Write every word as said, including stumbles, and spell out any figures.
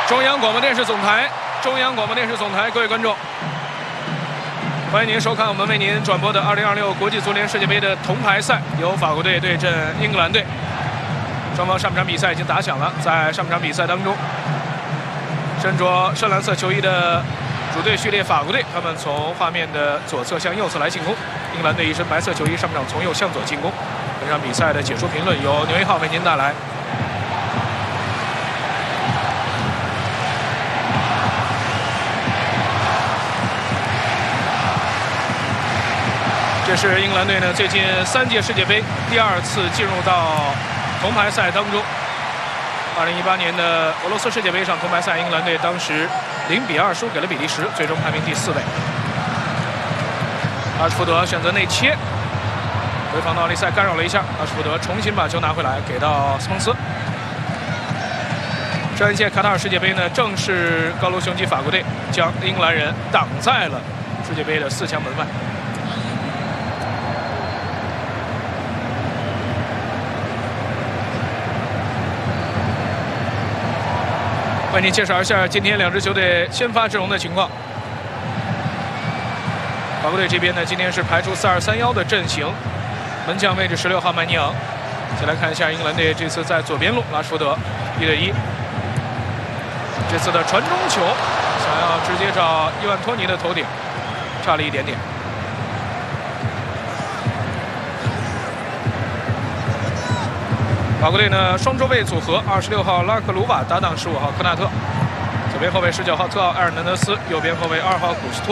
中央广播电视总台，中央广播电视总台，各位观众，欢迎您收看我们为您转播的二零二六国际足联世界杯的铜牌赛，由法国队对阵英格兰队。双方上半场比赛已经打响了，在上半场比赛当中，身着深蓝色球衣的主队序列法国队，他们从画面的左侧向右侧来进攻；英格兰队一身白色球衣，上半场从右向左进攻。本场比赛的解说评论由牛一号为您带来。 这是英格兰队呢最近三届世界杯第二次进入到铜牌赛当中。二零一八年的俄罗斯世界杯上铜牌赛，英格兰队当时零比二输给了比利时，最终排名第四位。拉什福德选择内切，回防的奥利塞干扰了一下，拉什福德重新把球拿回来，给到斯彭斯。上一届卡塔尔世界杯呢，正是高卢雄鸡法国队将英格兰人挡在了世界杯的四强门外。 为您介绍一下今天两支球队先发阵容的情况。法国队这边呢，今天是排出四二三一的阵型，门将位置十六号麦尼昂。先来看一下英格兰队这次在左边路，拉什福德一对一。这次的传中球想要直接找伊万托尼的头顶，差了一点点。 法国队呢，双中卫组合，二十六号拉克鲁瓦搭档十五号科纳特，左边后卫十九号特奥埃尔南德斯，右边后卫二号古斯托。